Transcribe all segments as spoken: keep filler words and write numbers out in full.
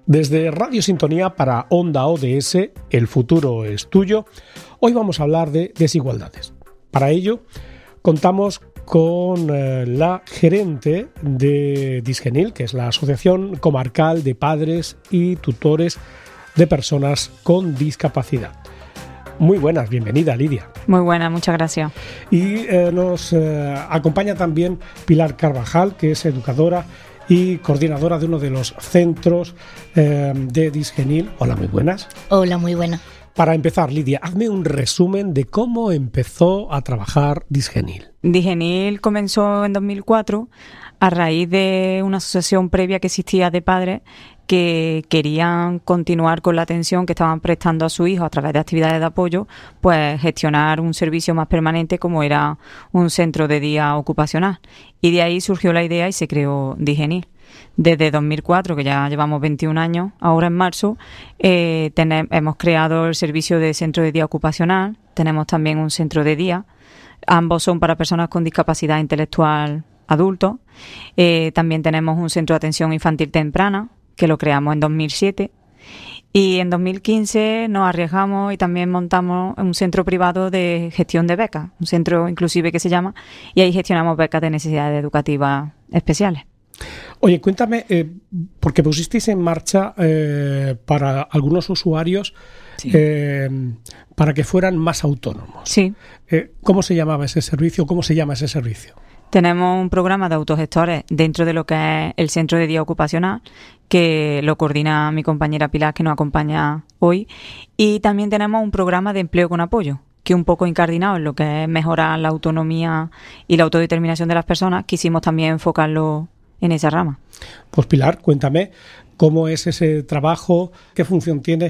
Desde Radio Sintonía para Onda O D S, el futuro es tuyo, hoy vamos a hablar de desigualdades. Para ello, contamos con eh, la gerente de Disgenil, que es la Asociación Comarcal de Padres y Tutores de Personas con Discapacidad. Muy buenas, bienvenida Lidia. Muy buena, muchas gracias. Y eh, nos eh, acompaña también Pilar Carvajal, que es educadora y coordinadora de uno de los centros eh, de Disgenil. Hola, muy buenas. Hola, muy buenas. Para empezar, Lidia, hazme un resumen de cómo empezó a trabajar Disgenil. Disgenil comenzó en dos mil cuatro a raíz de una asociación previa que existía de padres que querían continuar con la atención que estaban prestando a su hijo a través de actividades de apoyo, pues gestionar un servicio más permanente como era un centro de día ocupacional. Y de ahí surgió la idea y se creó Disgenil. Desde dos mil cuatro, que ya llevamos veintiún años, ahora en marzo, eh, tenemos, hemos creado el servicio de centro de día ocupacional, tenemos también un centro de día, ambos son para personas con discapacidad intelectual adultos, eh, también tenemos un centro de atención infantil temprana, que lo creamos en dos mil siete, y en dos mil quince nos arriesgamos y también montamos un centro privado de gestión de becas, un centro inclusive que se llama, y ahí gestionamos becas de necesidades educativas especiales. Oye, cuéntame, eh, porque pusisteis en marcha eh, para algunos usuarios sí. eh, para que fueran más autónomos. Sí. Eh, ¿Cómo se llamaba ese servicio? ¿Cómo se llama ese servicio? Tenemos un programa de autogestores dentro de lo que es el Centro de Día Ocupacional, que lo coordina mi compañera Pilar, que nos acompaña hoy. Y también tenemos un programa de empleo con apoyo, que un poco incardinado en lo que es mejorar la autonomía y la autodeterminación de las personas, quisimos también enfocarlo en esa rama. Pues Pilar, cuéntame cómo es ese trabajo, qué función tiene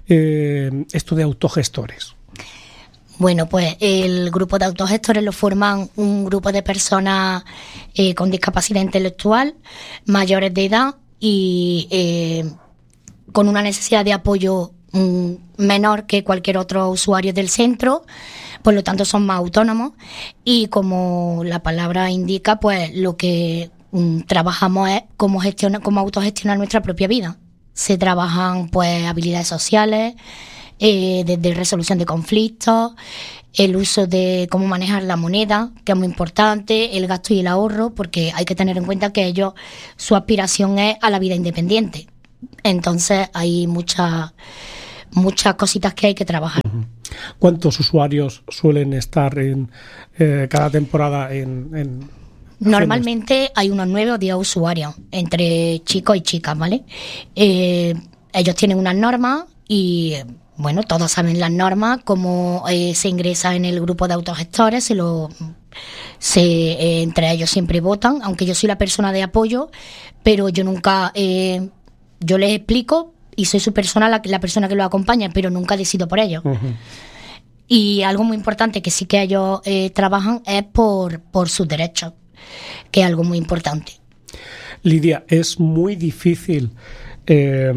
eh, esto de autogestores. Bueno, pues el grupo de autogestores lo forman un grupo de personas eh, con discapacidad intelectual, mayores de edad y eh, con una necesidad de apoyo mm, menor que cualquier otro usuario del centro, por lo tanto son más autónomos y como la palabra indica, pues lo que mm, trabajamos es cómo gestionar, cómo autogestionar nuestra propia vida. Se trabajan pues habilidades sociales, Eh, desde resolución de conflictos, el uso de cómo manejar la moneda, que es muy importante, el gasto y el ahorro, porque hay que tener en cuenta que ellos, su aspiración es a la vida independiente. Entonces hay muchas muchas cositas que hay que trabajar. ¿Cuántos usuarios suelen estar en eh, cada temporada en, en Normalmente hay unos nueve o diez usuarios, entre chicos y chicas, ¿vale? Eh, ellos tienen unas normas y bueno, todos saben las normas, cómo eh, se ingresa en el grupo de autogestores, se lo, se, eh, entre ellos siempre votan, aunque yo soy la persona de apoyo, pero yo nunca, eh, yo les explico y soy su persona, la, la persona que los acompaña, pero nunca decido por ellos. Uh-huh. Y algo muy importante que sí que ellos eh, trabajan es por, por sus derechos, que es algo muy importante. Lidia, es muy difícil Eh,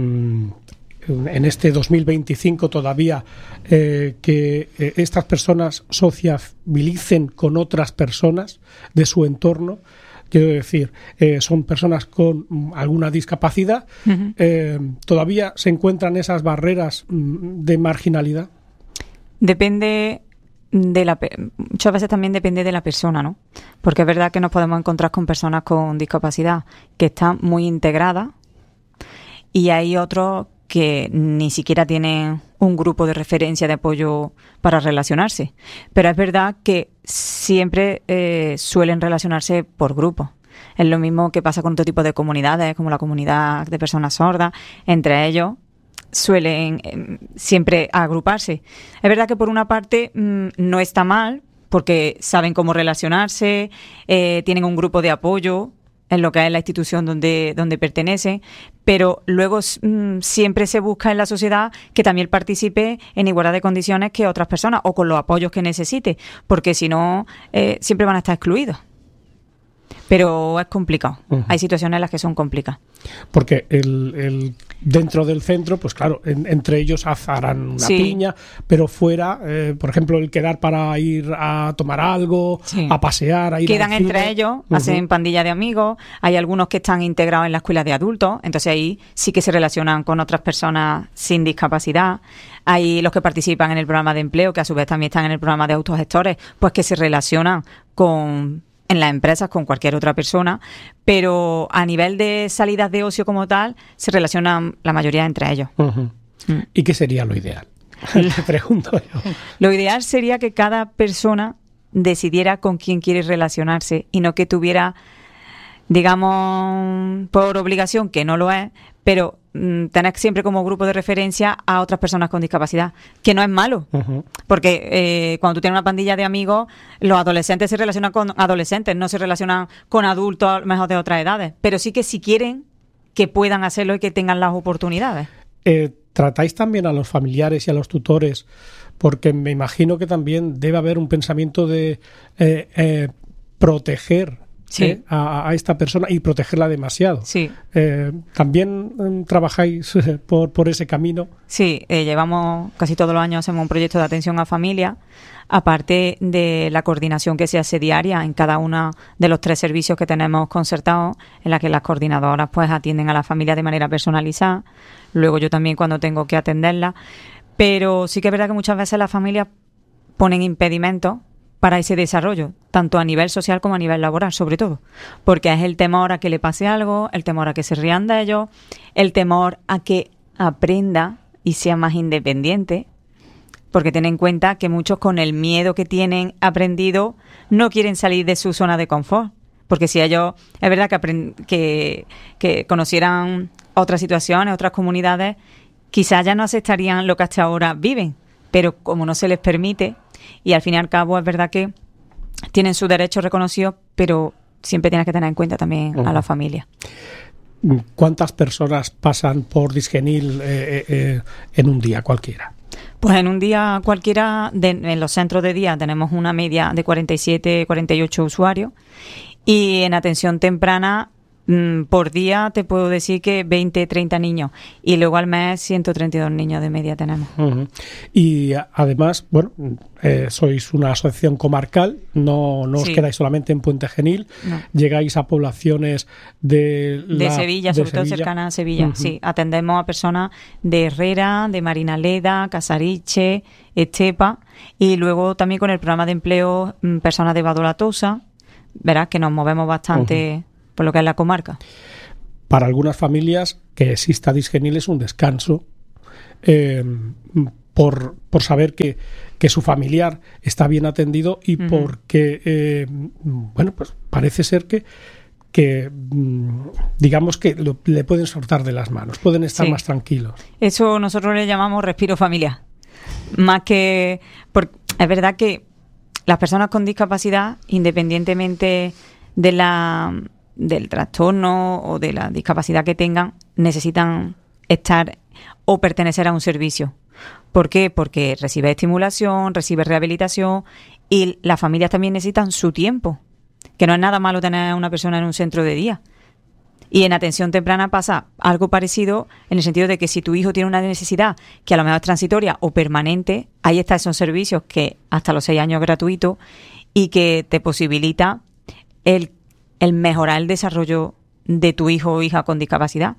en este dos mil veinticinco todavía eh, que eh, estas personas sociabilicen con otras personas de su entorno. Quiero decir, eh, son personas con alguna discapacidad. Uh-huh. Eh, ¿Todavía se encuentran esas barreras de marginalidad? Depende de la muchas veces también depende de la persona, ¿no? Porque es verdad que nos podemos encontrar con personas con discapacidad que están muy integradas y hay otros que ni siquiera tienen un grupo de referencia de apoyo para relacionarse. Pero es verdad que siempre eh, suelen relacionarse por grupos. Es lo mismo que pasa con otro tipo de comunidades, como la comunidad de personas sordas. Entre ellos suelen eh, siempre agruparse. Es verdad que por una parte mmm, no está mal, porque saben cómo relacionarse, eh, tienen un grupo de apoyo en lo que es la institución donde, donde pertenecen, pero luego mmm, siempre se busca en la sociedad que también participe en igualdad de condiciones que otras personas o con los apoyos que necesite, porque si no, eh, siempre van a estar excluidos. Pero es complicado. Uh-huh. Hay situaciones en las que son complicadas. Porque el, el Dentro del centro, pues claro, en, entre ellos harán una Sí. piña, pero fuera, eh, por ejemplo, el quedar para ir a tomar algo, Sí. a pasear, a ir Quedan al entre cine. ellos, Ujú. hacen pandilla de amigos. Hay algunos que están integrados en la escuela de adultos, entonces ahí sí que se relacionan con otras personas sin discapacidad. Hay los que participan en el programa de empleo, que a su vez también están en el programa de autogestores, pues que se relacionan con en las empresas con cualquier otra persona, pero a nivel de salidas de ocio como tal, se relacionan la mayoría entre ellos. Ujú. Mm. ¿Y qué sería lo ideal? Te pregunto yo. Lo ideal sería que cada persona decidiera con quién quiere relacionarse y no que tuviera, digamos, por obligación, que no lo es, pero mm, tener siempre como grupo de referencia a otras personas con discapacidad, que no es malo, Ujú. porque eh, cuando tú tienes una pandilla de amigos, los adolescentes se relacionan con adolescentes, no se relacionan con adultos a lo mejor de otras edades, pero sí que si quieren, que puedan hacerlo y que tengan las oportunidades. Eh, ¿Tratáis también a los familiares y a los tutores? Porque me imagino que también debe haber un pensamiento de eh, eh, proteger Sí. eh, a, a esta persona y protegerla demasiado. Sí. Eh, ¿También mm, trabajáis eh, por, por ese camino? Sí, eh, llevamos casi todos los años hacemos un proyecto de atención a familia, aparte de la coordinación que se hace diaria en cada uno de los tres servicios que tenemos concertados, en la que las coordinadoras pues atienden a la familia de manera personalizada, luego yo también cuando tengo que atenderla, pero sí que es verdad que muchas veces las familias ponen impedimentos para ese desarrollo, tanto a nivel social como a nivel laboral, sobre todo, porque es el temor a que le pase algo, el temor a que se rían de ellos, el temor a que aprenda y sea más independiente, porque ten en cuenta que muchos con el miedo que tienen aprendido no quieren salir de su zona de confort, porque si ellos, es verdad que, aprend- que, que conocieran otras situaciones, otras comunidades, quizás ya no aceptarían lo que hasta ahora viven, pero como no se les permite, y al fin y al cabo es verdad que tienen sus derechos reconocidos, pero siempre tienes que tener en cuenta también Uh-huh. a la familia. ¿Cuántas personas pasan por Disgenil eh, eh, en un día cualquiera? Pues en un día cualquiera, de, en los centros de día tenemos una media de cuarenta y siete, cuarenta y ocho usuarios, y en atención temprana mm, por día te puedo decir que veinte, treinta niños, y luego al mes ciento treinta y dos niños de media tenemos. Uh-huh. Y a- además, bueno, eh, sois una asociación comarcal, no, no os Sí. quedáis solamente en Puente Genil, No. llegáis a poblaciones de, De la- Sevilla, de sobre todo Sevilla. cercana a Sevilla. Ujú. Sí, atendemos a personas de Herrera, de Marinaleda, Casariche, Estepa, y luego también con el programa de empleo mm, personas de Badolatosa, verás que nos movemos bastante por lo que es la comarca. Para algunas familias que exista Disgenil es un descanso eh, por, por saber que, que su familiar está bien atendido y Ujú. porque, eh, bueno, pues parece ser que que mm, digamos que lo- le pueden soltar de las manos, pueden estar Sí. más tranquilos. Eso nosotros le llamamos respiro familiar. Más que... por- es verdad que las personas con discapacidad, independientemente de la del trastorno o de la discapacidad que tengan, necesitan estar o pertenecer a un servicio. ¿Por qué? Porque recibe estimulación, recibe rehabilitación, y las familias también necesitan su tiempo. Que no es nada malo tener a una persona en un centro de día. Y en atención temprana pasa algo parecido, en el sentido de que si tu hijo tiene una necesidad que a lo mejor es transitoria o permanente, ahí están esos servicios que hasta los seis años gratuitos y que te posibilita el, el mejorar el desarrollo de tu hijo o hija con discapacidad.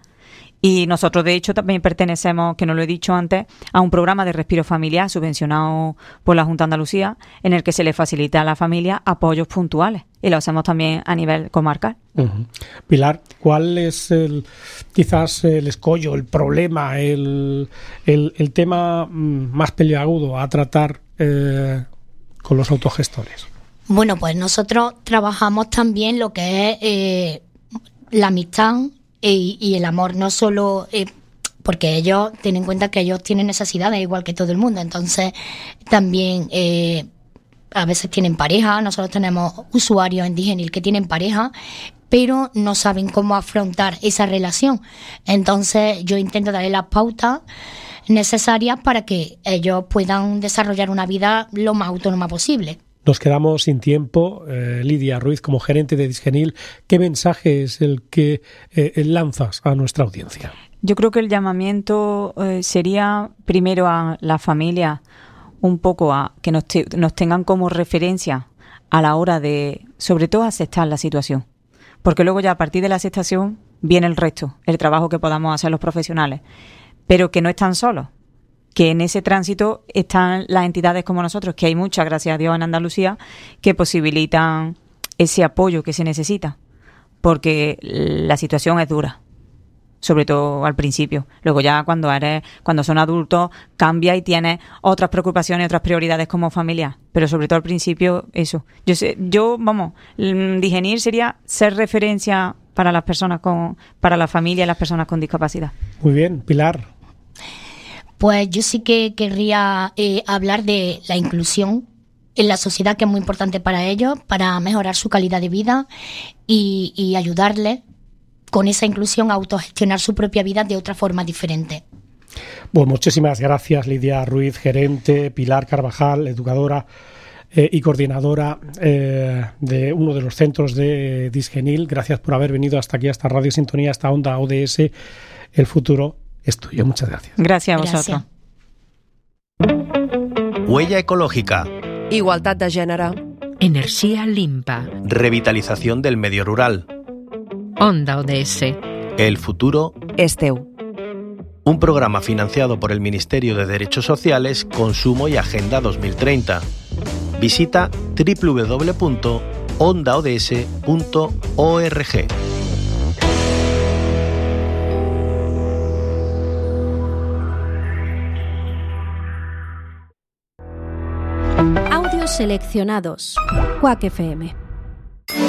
Y nosotros, de hecho, también pertenecemos, que no lo he dicho antes, a un programa de respiro familiar subvencionado por la Junta de Andalucía, en el que se le facilita a la familia apoyos puntuales. Y lo hacemos también a nivel comarcal. Uh-huh. Pilar, ¿cuál es el quizás el escollo, el problema, el, el, el tema mm, más peliagudo a tratar eh, con los autogestores? Bueno, pues nosotros trabajamos también lo que es eh, la amistad y, y el amor, no solo eh, porque ellos, tienen en cuenta que ellos tienen necesidades igual que todo el mundo, entonces también eh, a veces tienen pareja, nosotros tenemos usuarios en Disgenil que tienen pareja, pero no saben cómo afrontar esa relación. Entonces yo intento darle las pautas necesarias para que ellos puedan desarrollar una vida lo más autónoma posible. Nos quedamos sin tiempo. Eh, Lidia Ruiz, como gerente de Disgenil, ¿qué mensaje es el que eh, lanzas a nuestra audiencia? Yo creo que el llamamiento eh, sería primero a la familia, un poco a que nos, te, nos tengan como referencia a la hora de, sobre todo, aceptar la situación. Porque luego ya a partir de la aceptación viene el resto, el trabajo que podamos hacer los profesionales. Pero que no están solos, que en ese tránsito están las entidades como nosotros, que hay muchas, gracias a Dios, en Andalucía, que posibilitan ese apoyo que se necesita. Porque la situación es dura, sobre todo al principio. Luego ya cuando eres, cuando son adultos, cambia y tienes otras preocupaciones, otras prioridades como familia. Pero sobre todo al principio, eso. Yo sé, yo, vamos, Disgenil sería ser referencia para las personas con, para la familia y las personas con discapacidad. Muy bien, Pilar. Pues yo sí que querría eh, hablar de la inclusión en la sociedad, que es muy importante para ellos, para mejorar su calidad de vida y, y ayudarles con esa inclusión a autogestionar su propia vida de otra forma diferente. Bueno, muchísimas gracias, Lidia Ruiz, gerente, Pilar Carvajal, educadora eh, y coordinadora eh, de uno de los centros de Disgenil. Gracias por haber venido hasta aquí, hasta Radio Sintonía, hasta Onda O D S. El futuro es tuyo. Muchas gracias. Gracias a vosotros. Gracias. Huella ecológica. Igualtat de gènere. Energía limpa. Revitalización del medio rural. Onda O D S. El futuro és teu. Un programa financiado por el Ministerio de Derechos Sociales, Consumo y Agenda dos mil treinta. Visita doble u doble u doble u punto onda o d s punto org. Audios seleccionados. Quack F M.